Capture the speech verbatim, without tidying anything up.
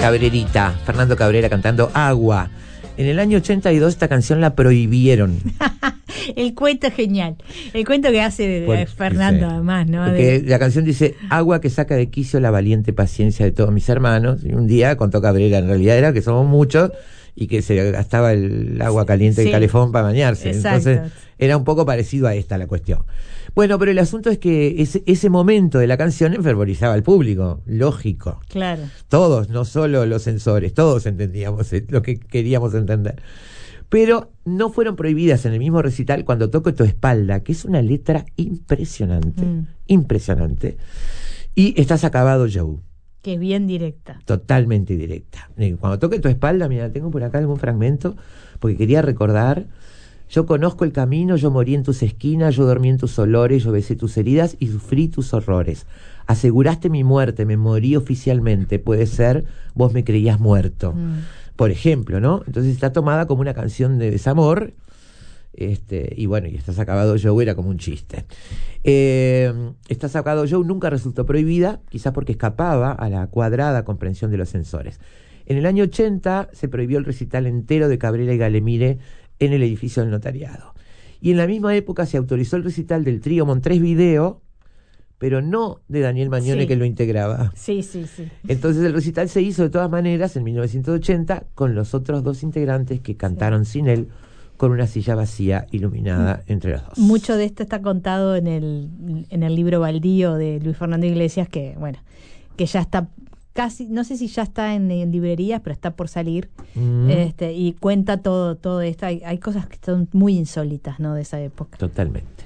Cabrerita, Fernando Cabrera cantando Agua. En el año ochenta y dos esta canción la prohibieron. El cuento es genial. El cuento que hace de, de Fernando, sí, además, ¿no? Porque de... la canción dice: agua que saca de quicio la valiente paciencia de todos mis hermanos. Y un día contó Cabrera, en realidad era que somos muchos y que se gastaba el agua caliente del sí, calefón para bañarse. Exacto. Entonces era un poco parecido a esta la cuestión. Bueno, pero el asunto es que ese, ese momento de la canción enfervorizaba al público, lógico. Claro. Todos, no solo los censores, todos entendíamos lo que queríamos entender. Pero no fueron prohibidas en el mismo recital Cuando toco tu espalda, que es una letra impresionante, mm. impresionante. Y Estás acabado, Joe. Que es bien directa. Totalmente directa. Cuando toque tu espalda, mira, tengo por acá algún fragmento, porque quería recordar: yo conozco el camino, yo morí en tus esquinas, yo dormí en tus olores, yo besé tus heridas y sufrí tus horrores. Aseguraste mi muerte, me morí oficialmente, puede ser, vos me creías muerto. Mm. Por ejemplo, ¿no? Entonces está tomada como una canción de desamor, este, y bueno, y Estás acabado, Joe era como un chiste. Eh, Estás acabado, Joe nunca resultó prohibida, quizás porque escapaba a la cuadrada comprensión de los censores. En el año ochenta se prohibió el recital entero de Cabrera y Galemire en el edificio del notariado. Y en la misma época se autorizó el recital del trío Montrés Video, pero no de Daniel Magnone, sí, que lo integraba. Sí, sí, sí. Entonces el recital se hizo de todas maneras en mil novecientos ochenta con los otros dos integrantes que cantaron sí. sin él, con una silla vacía iluminada mm. entre los dos. Mucho de esto está contado en el, en el libro Baldío de Luis Fernando Iglesias, que bueno, que ya está casi, no sé si ya está en, en librerías, pero está por salir, mm. este, y cuenta todo, todo esto. Hay, hay cosas que son muy insólitas, ¿no?, de esa época. Totalmente.